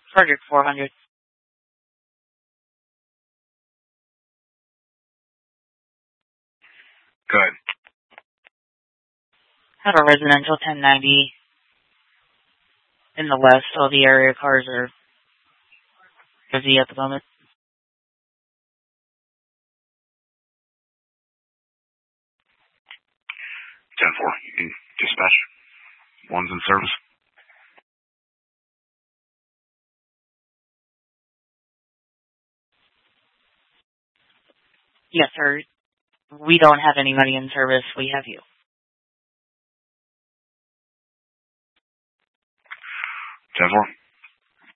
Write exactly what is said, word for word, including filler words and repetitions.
Frederick four hundred. Go ahead. Have a residential ten ninety in the west, so the area cars are busy at the moment. ten four, you can dispatch. One's in service. Yes, sir. We don't have anybody in service. We have you. ten four.